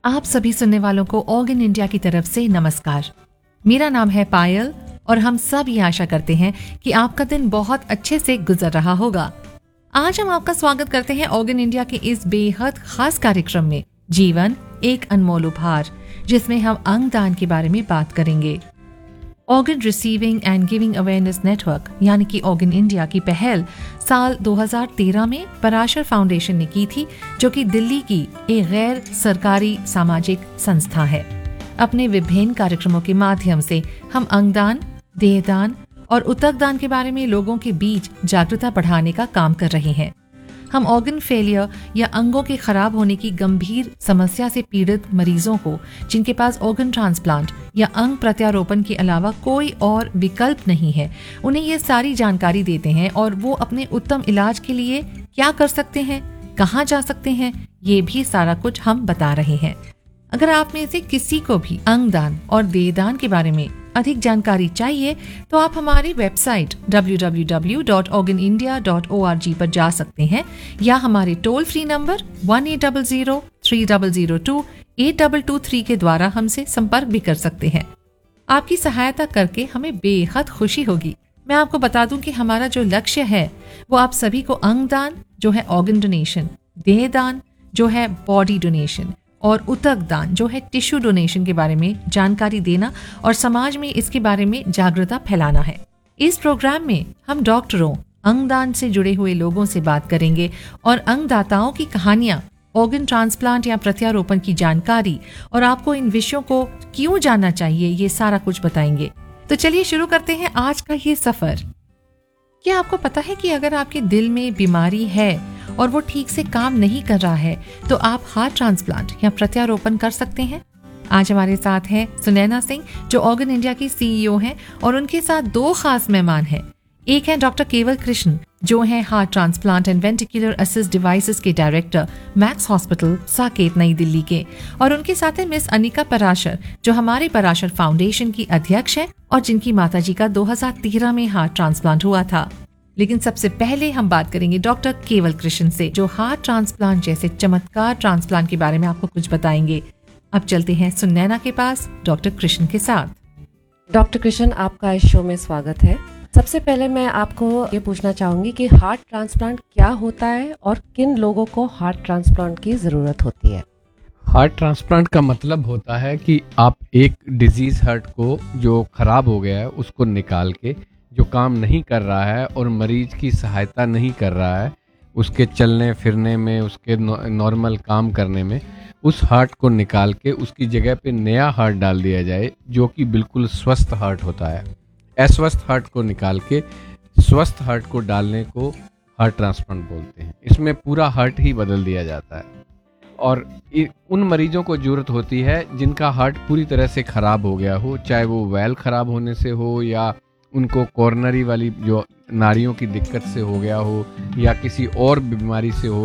आप सभी सुनने वालों को ऑर्गन इंडिया की तरफ से नमस्कार। मेरा नाम है पायल और हम सब ये आशा करते हैं कि आपका दिन बहुत अच्छे से गुजर रहा होगा। आज हम आपका स्वागत करते हैं ऑर्गन इंडिया के इस बेहद खास कार्यक्रम में, जीवन एक अनमोल उपहार, जिसमें हम अंगदान के बारे में बात करेंगे। Organ receiving end giving awareness network यानी कि ऑर्गन इंडिया की पहल साल 2013 में पराशर फाउंडेशन ने की थी, जो कि दिल्ली की एक गैर सरकारी सामाजिक संस्था है। अपने विभिन्न कार्यक्रमों के माध्यम से हम अंगदान, देहदान और उतकदान के बारे में लोगों के बीच जागरूकता बढ़ाने का काम कर रहे हैं। हम ऑर्गन फेलियर या अंगों के खराब होने की गंभीर समस्या से पीड़ित मरीजों को, जिनके पास ऑर्गन ट्रांसप्लांट या अंग प्रत्यारोपण के अलावा कोई और विकल्प नहीं है, उन्हें ये सारी जानकारी देते हैं और वो अपने उत्तम इलाज के लिए क्या कर सकते हैं, कहाँ जा सकते हैं, ये भी सारा कुछ हम बता रहे हैं। अगर आप में से किसी को भी अंगदान और देहदान के बारे में अधिक जानकारी चाहिए तो आप हमारी वेबसाइट www.organindia.org पर जा सकते हैं या हमारे टोल फ्री नंबर 1800-3002-8223 के द्वारा हमसे संपर्क भी कर सकते हैं। आपकी सहायता करके हमें बेहद खुशी होगी। मैं आपको बता दूं कि हमारा जो लक्ष्य है वो आप सभी को अंगदान जो है ऑर्गन डोनेशन, देहदान जो है बॉडी डोनेशन और उतकदान जो है टिश्यू डोनेशन के बारे में जानकारी देना और समाज में इसके बारे में जागरूकता फैलाना है। इस प्रोग्राम में हम डॉक्टरों, अंगदान से जुड़े हुए लोगों से बात करेंगे और अंगदाताओं की कहानियां, ऑर्गन ट्रांसप्लांट या प्रत्यारोपण की जानकारी और आपको इन विषयों को क्यों जानना चाहिए, ये सारा कुछ बताएंगे। तो चलिए शुरू करते हैं आज का ये सफर। क्या आपको पता है कि अगर आपके दिल में बीमारी है और वो ठीक से काम नहीं कर रहा है तो आप हार्ट ट्रांसप्लांट या प्रत्यारोपण कर सकते हैं? आज हमारे साथ हैं सुनैना सिंह, जो ऑर्गन इंडिया की सीईओ हैं, और उनके साथ दो खास मेहमान हैं। एक है डॉक्टर केवल कृष्ण, जो हैं heart transplant and ventricular assist devices के डायरेक्टर, मैक्स हॉस्पिटल, साकेत, नई दिल्ली के, और उनके साथ है मिस अनिका पराशर, जो हमारे पराशर फाउंडेशन की अध्यक्ष हैं और जिनकी माताजी का 2013 में हार्ट ट्रांसप्लांट हुआ था। लेकिन सबसे पहले हम बात करेंगे डॉक्टर केवल कृष्ण से, जो हार्ट ट्रांसप्लांट जैसे चमत्कार ट्रांसप्लांट के बारे में आपको कुछ बताएंगे। अब चलते हैं सुनैना के पास डॉक्टर कृष्ण के साथ। डॉक्टर कृष्ण, आपका इस शो में स्वागत है। सबसे पहले मैं आपको ये पूछना चाहूंगी कि हार्ट ट्रांसप्लांट क्या होता है और किन लोगों को हार्ट ट्रांसप्लांट की ज़रूरत होती है? हार्ट ट्रांसप्लांट का मतलब होता है कि आप एक डिजीज हार्ट को जो खराब हो गया है उसको निकाल के, जो काम नहीं कर रहा है और मरीज की सहायता नहीं कर रहा है उसके चलने फिरने में, उसके नॉर्मल काम करने में, उस हार्ट को निकाल के उसकी जगह पे नया हार्ट डाल दिया जाए जो कि बिल्कुल स्वस्थ हार्ट होता है। अस्वस्थ हार्ट को निकाल के स्वस्थ हार्ट को डालने को हार्ट ट्रांसप्लांट बोलते हैं। इसमें पूरा हार्ट ही बदल दिया जाता है और उन मरीजों को ज़रूरत होती है जिनका हार्ट पूरी तरह से ख़राब हो गया हो, चाहे वो वैल ख़राब होने से हो या उनको कॉर्नरी वाली जो नाड़ियों की दिक्कत से हो गया हो या किसी और बीमारी से हो,